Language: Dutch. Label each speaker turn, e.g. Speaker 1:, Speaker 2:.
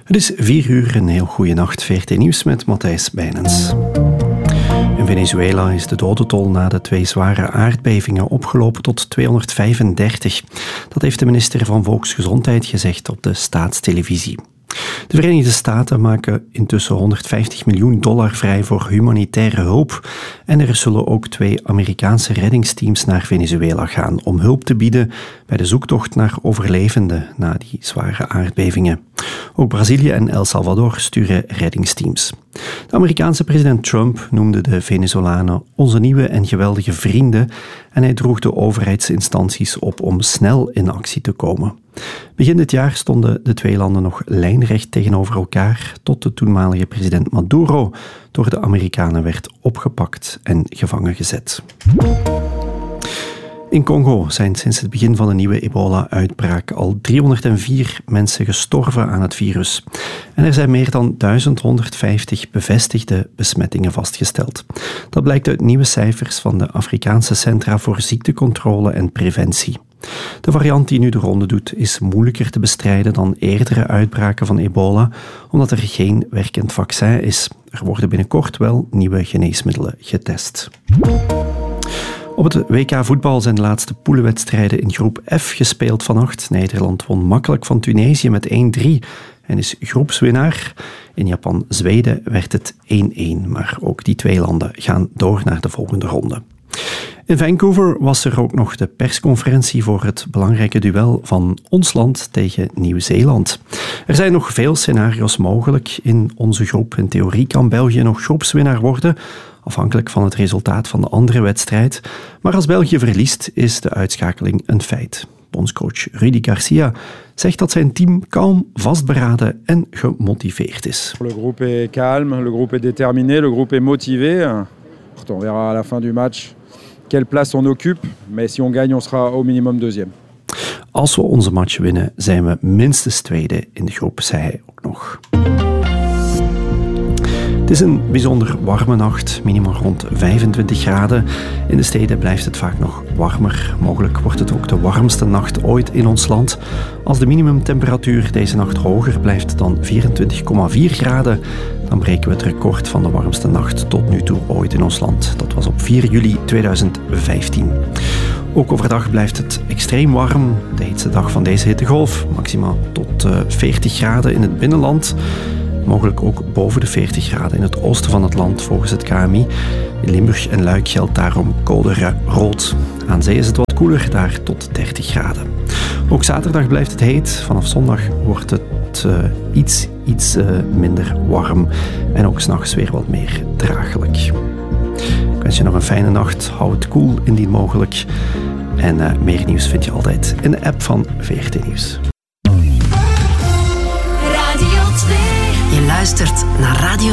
Speaker 1: Het is 4:00, een heel goede nacht. VRT Nieuws met Matthijs Bijnens. In Venezuela is de dodentol na de 2 zware aardbevingen opgelopen tot 235. Dat heeft de minister van Volksgezondheid gezegd op de staatstelevisie. De Verenigde Staten maken intussen $150 miljoen vrij voor humanitaire hulp. En er zullen ook 2 Amerikaanse reddingsteams naar Venezuela gaan om hulp te bieden bij de zoektocht naar overlevenden na die zware aardbevingen. Ook Brazilië en El Salvador sturen reddingsteams. De Amerikaanse president Trump noemde de Venezolanen onze nieuwe en geweldige vrienden en hij droeg de overheidsinstanties op om snel in actie te komen. Begin dit jaar stonden de 2 landen nog lijnrecht tegenover elkaar tot de toenmalige president Maduro door de Amerikanen werd opgepakt en gevangen gezet. In Congo zijn sinds het begin van de nieuwe ebola-uitbraak al 304 mensen gestorven aan het virus. En er zijn meer dan 1150 bevestigde besmettingen vastgesteld. Dat blijkt uit nieuwe cijfers van de Afrikaanse Centra voor Ziektecontrole en Preventie. De variant die nu de ronde doet is moeilijker te bestrijden dan eerdere uitbraken van ebola, omdat er geen werkend vaccin is. Er worden binnenkort wel nieuwe geneesmiddelen getest. Op het WK voetbal zijn de laatste poelenwedstrijden in groep F gespeeld vannacht. Nederland won makkelijk van Tunesië met 1-3 en is groepswinnaar. In Japan-Zweden werd het 1-1, maar ook die 2 landen gaan door naar de volgende ronde. In Vancouver was er ook nog de persconferentie voor het belangrijke duel van ons land tegen Nieuw-Zeeland. Er zijn nog veel scenario's mogelijk in onze groep. In theorie kan België nog groepswinnaar worden, afhankelijk van het resultaat van de andere wedstrijd. Maar als België verliest, is de uitschakeling een feit. Bondscoach Rudy Garcia zegt dat zijn team kalm, vastberaden en gemotiveerd is.
Speaker 2: Le groupe est calme, le groupe est déterminé, le groupe est motivé. On verra à la fin du match quelle place on occupe, mais si on gagne, on sera au minimum deuxième.
Speaker 1: Als we onze match winnen, zijn we minstens tweede in de groep, zei hij ook nog. Het is een bijzonder warme nacht, minimaal rond 25 graden. In de steden blijft het vaak nog warmer. Mogelijk wordt het ook de warmste nacht ooit in ons land. Als de minimumtemperatuur deze nacht hoger blijft dan 24,4 graden, dan breken we het record van de warmste nacht tot nu toe ooit in ons land. Dat was op 4 juli 2015. Ook overdag blijft het extreem warm. De heetste dag van deze hittegolf, maximaal tot 40 graden in het binnenland. Mogelijk ook boven de 40 graden in het oosten van het land volgens het KMI. In Limburg en Luik geldt daarom code rood. Aan zee is het wat koeler, daar tot 30 graden. Ook zaterdag blijft het heet. Vanaf zondag wordt het iets minder warm. En ook 's nachts weer wat meer draaglijk. Ik wens je nog een fijne nacht. Hou het koel indien mogelijk. En meer nieuws vind je altijd in de app van VRT Nieuws.
Speaker 3: Je luistert naar Radio